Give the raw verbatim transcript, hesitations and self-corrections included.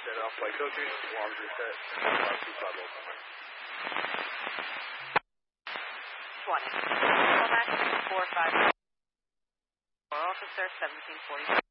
Set off by coaches, alarms reset, five two five oh five. twenty. Call back six four five. Officer seventeen forty.